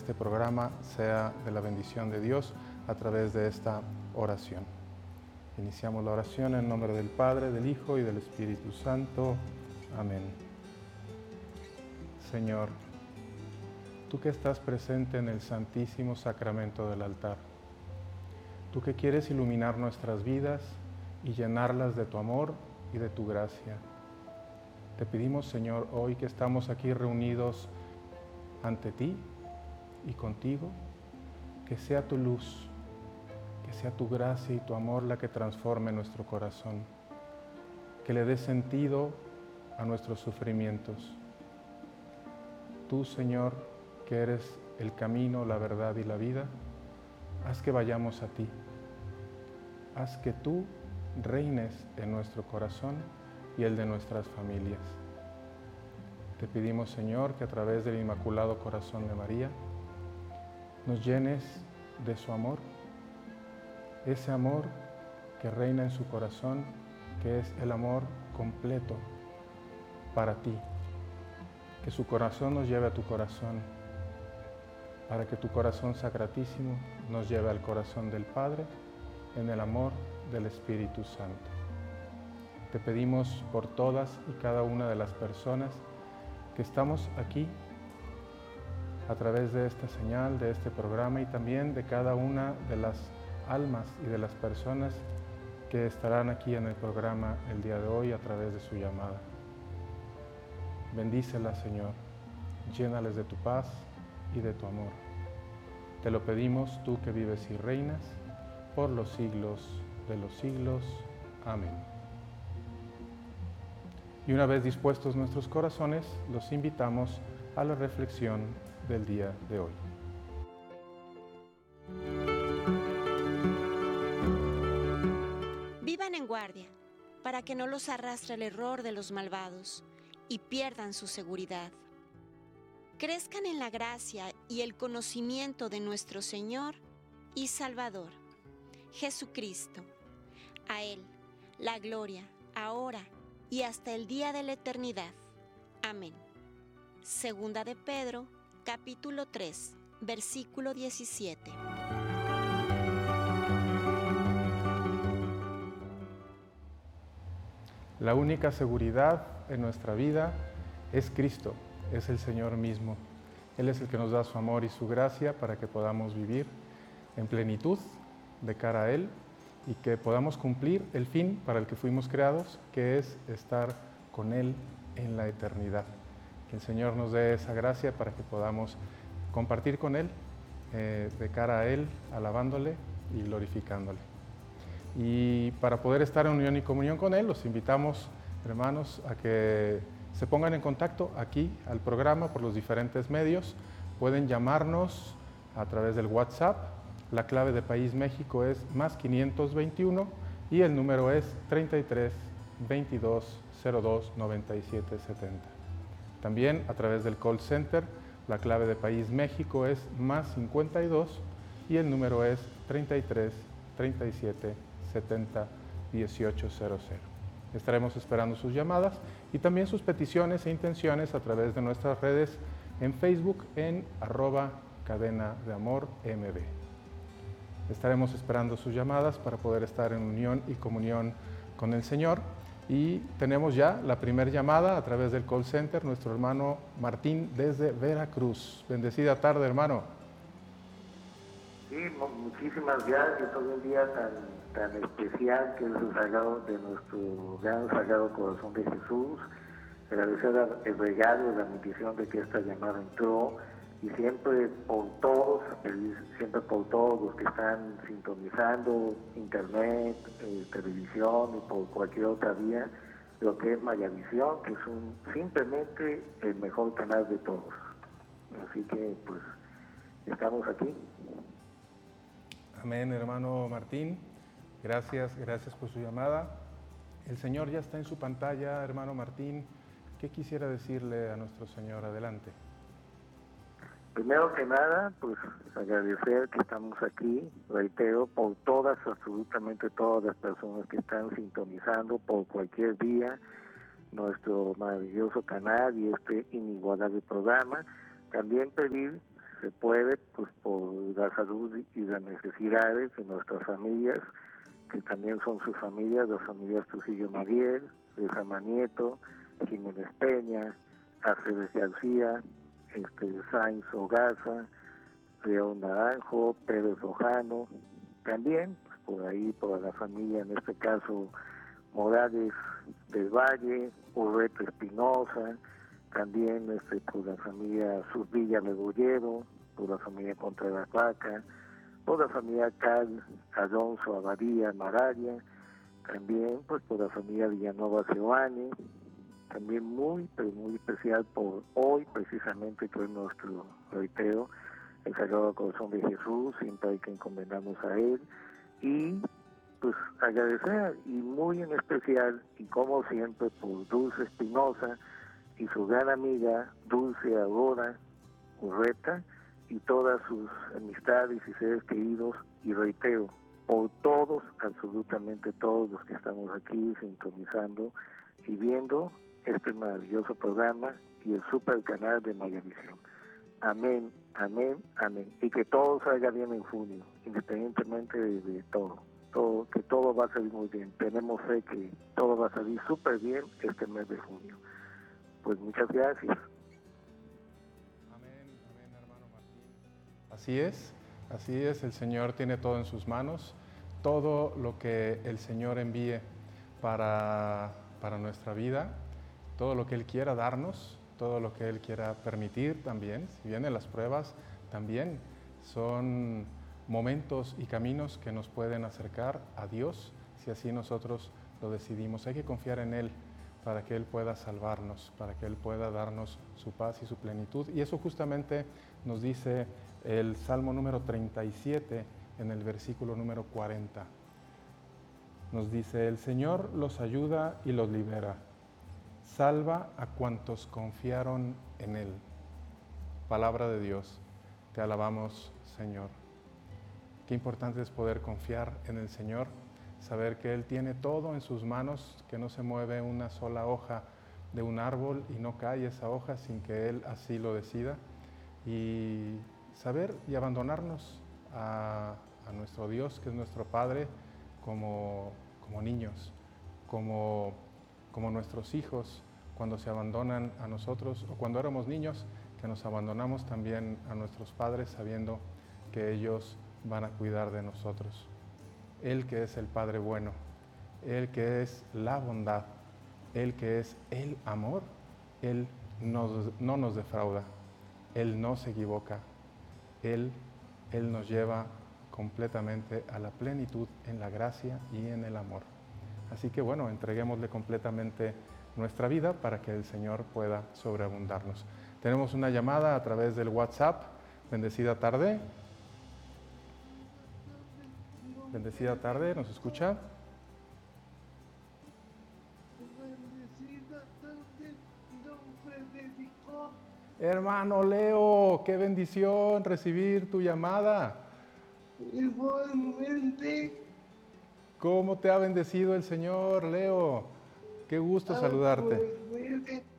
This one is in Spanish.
este programa sea de la bendición de Dios a través de esta oración. Iniciamos la oración en nombre del Padre, del Hijo y del Espíritu Santo. Amén. Señor, tú que estás presente en el Santísimo Sacramento del altar, tú que quieres iluminar nuestras vidas y llenarlas de tu amor y de tu gracia, te pedimos, Señor, hoy que estamos aquí reunidos ante ti y contigo, que sea tu luz, que sea tu gracia y tu amor la que transforme nuestro corazón, que le dé sentido a nuestros sufrimientos. Tú, Señor, que eres el camino, la verdad y la vida, haz que vayamos a ti. Haz que tú reines en nuestro corazón y el de nuestras familias. Te pedimos, Señor, que a través del Inmaculado Corazón de María nos llenes de su amor, ese amor que reina en su corazón, que es el amor completo para ti. Que su corazón nos lleve a tu corazón, para que tu corazón sacratísimo nos lleve al corazón del Padre en el amor del Espíritu Santo. Te pedimos por todas y cada una de las personas que estamos aquí a través de esta señal, de este programa y también de cada una de las almas y de las personas que estarán aquí en el programa el día de hoy a través de su llamada. Bendícelas, Señor, llénales de tu paz y de tu amor. Te lo pedimos, tú que vives y reinas por los siglos de los siglos. Amén. Y una vez dispuestos nuestros corazones, los invitamos a la reflexión del día de hoy. Vivan en guardia, para que no los arrastre el error de los malvados y pierdan su seguridad. Crezcan en la gracia y el conocimiento de nuestro Señor y Salvador, Jesucristo. A Él, la gloria, ahora y hasta el día de la eternidad. Amén. Segunda de Pedro, capítulo 3, versículo 17. La única seguridad en nuestra vida es Cristo, es el Señor mismo. Él es el que nos da su amor y su gracia para que podamos vivir en plenitud de cara a Él y que podamos cumplir el fin para el que fuimos creados, que es estar con Él en la eternidad. Que el Señor nos dé esa gracia para que podamos compartir con Él, de cara a Él, alabándole y glorificándole. Y para poder estar en unión y comunión con Él, los invitamos, hermanos, a que se pongan en contacto aquí al programa por los diferentes medios. Pueden llamarnos a través del WhatsApp. La clave de País México es +521 y el número es 33 22 02 97 70. También a través del call center, la clave de País México es +52 y el número es 33 37 70 1800. Estaremos esperando sus llamadas y también sus peticiones e intenciones a través de nuestras redes en Facebook en @cadenadeamormb. Estaremos esperando sus llamadas para poder estar en unión y comunión con el Señor. Y tenemos ya la primera llamada a través del call center, nuestro hermano Martín desde Veracruz. Bendecida tarde, hermano. Sí, muchísimas gracias. Hoy un día tan especial que es el sagrado de nuestro gran sagrado corazón de Jesús. Agradecer el regalo, la bendición de que esta llamada entró y siempre por todos los que están sintonizando internet, televisión y por cualquier otra vía, lo que es Mayavisión, que es simplemente el mejor canal de todos. Así que pues estamos aquí. Amén, hermano Martín. Gracias por su llamada. El Señor ya está en su pantalla, hermano Martín. ¿Qué quisiera decirle a nuestro Señor? Adelante. Primero que nada, pues agradecer que estamos aquí, reitero, por absolutamente todas las personas que están sintonizando por cualquier vía nuestro maravilloso canal y este inigualable programa. También pedir se puede, pues por la salud y las necesidades de nuestras familias, que también son sus familias, las familias Trujillo Mariel, de Samanieto, Jiménez Peña, Aceves García, Sainz Ogaza, León Naranjo, Pérez Rojano, también pues, por ahí, por la familia, en este caso, Morales del Valle, Urreto Espinosa, también por la familia Zurvilla Rebollero, por la familia Contreras Vaca, por la familia Cal Alonso Abadía Maraya, también pues por la familia Villanova Seoane, también muy, pero muy especial por hoy, precisamente, que es nuestro reitero, el Sagrado Corazón de Jesús, siempre hay que encomendarnos a Él, y pues agradecer, y muy en especial, y como siempre, por Dulce Espinosa y su gran amiga Dulce Aurora Urreta, y todas sus amistades y seres queridos, y reitero, por todos, absolutamente todos los que estamos aquí sintonizando y viendo este maravilloso programa y el super canal de Magavisión. Amén, amén, amén. Y que todo salga bien en junio, independientemente de todo, que todo va a salir muy bien. Tenemos fe que todo va a salir súper bien este mes de junio. Pues muchas gracias. Amén, amén, hermano Martín. Así es, el Señor tiene todo en sus manos. Todo lo que el Señor envíe para nuestra vida, todo lo que Él quiera darnos, todo lo que Él quiera permitir también, si vienen las pruebas, también son momentos y caminos que nos pueden acercar a Dios, si así nosotros lo decidimos. Hay que confiar en Él para que Él pueda salvarnos, para que Él pueda darnos su paz y su plenitud. Y eso justamente nos dice el Salmo número 37 en el versículo número 40. Nos dice, el Señor los ayuda y los libera. Salva a cuantos confiaron en Él. Palabra de Dios, te alabamos, Señor. Qué importante es poder confiar en el Señor, saber que Él tiene todo en sus manos, que no se mueve una sola hoja de un árbol y no cae esa hoja sin que Él así lo decida. Y saber y abandonarnos a nuestro Dios, que es nuestro Padre, como niños, como nuestros hijos cuando se abandonan a nosotros, o cuando éramos niños, que nos abandonamos también a nuestros padres sabiendo que ellos van a cuidar de nosotros. Él que es el Padre bueno, Él que es la bondad, Él que es el amor, Él no nos defrauda, Él no se equivoca, Él nos lleva completamente a la plenitud en la gracia y en el amor. Así que bueno, entreguémosle completamente nuestra vida para que el Señor pueda sobreabundarnos. Tenemos una llamada a través del WhatsApp. Bendecida tarde. Bendecida tarde, ¿nos escucha? Hermano Leo, qué bendición recibir tu llamada. Igualmente. ¿Cómo te ha bendecido el Señor, Leo? Qué gusto saludarte. Pues,